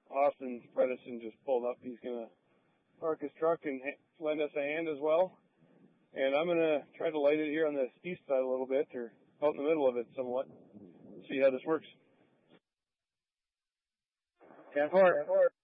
Austin Bredesen just pulled up. He's going to park his truck and lend us a hand as well. And I'm going to try to light it here on the east side a little bit, or out in the middle of it somewhat. See how this works. 10-4.